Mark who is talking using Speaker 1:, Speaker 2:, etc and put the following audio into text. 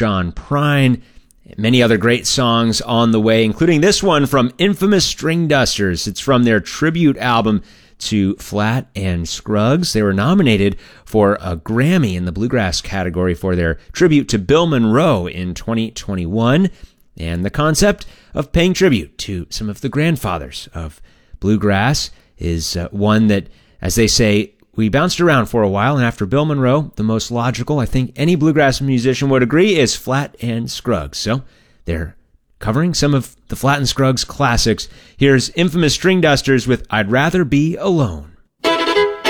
Speaker 1: John Prine. Many other great songs on the way, including this one from Infamous Stringdusters. It's from their tribute album to Flatt and Scruggs. They were nominated for a Grammy in the bluegrass category for their tribute to Bill Monroe in 2021. And the concept of paying tribute to some of the grandfathers of bluegrass is one that, as they say, we bounced around for a while, and after Bill Monroe, the most logical, I think any bluegrass musician would agree, is Flatt and Scruggs. So they're covering some of the Flatt and Scruggs classics. Here's Infamous Stringdusters with I'd Rather Be Alone.